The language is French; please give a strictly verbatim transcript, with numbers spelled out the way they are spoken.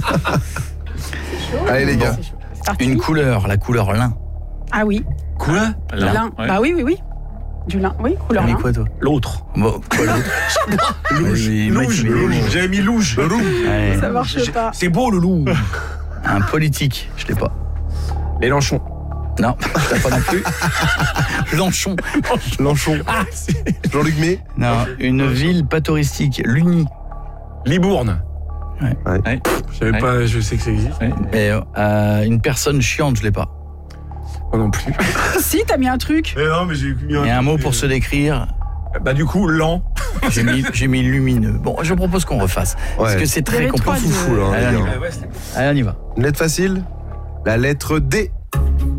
Allez les gars. Une couleur, la couleur lin. Ah oui. Quoi? Lin. lin. Ouais. Bah oui, oui, oui. Du lin. Oui, couleur lin. quoi toi? L'autre. Bon, quoi l'autre? Louge. Louge. Louge. J'avais mis louge. Le loup. Ouais. Ça marche pas. C'est beau le loup. Un politique, je l'ai pas. Mélenchon. Non, je l'ai pas non plus. Lanchon. Lanchon. Ah, Jean-Luc May. Non, une ville pas touristique, l'Uni. Libourne. Ouais. Ouais. Ouais. Je savais ouais. pas, je sais que ça existe. Ouais. Et euh, une personne chiante, je l'ai pas. Moi non plus. Si, t'as mis un truc. Mais non, mais j'ai mis un. Et un mot pour se décrire. Bah du coup, lent. J'ai mis, j'ai mis lumineux. Bon, je propose qu'on refasse. Ouais. Parce que c'est très compliqué. Fou, fou, là, hein, Allez, on y va. Ouais, ouais, Allez, on y va. Une lettre facile. La lettre D.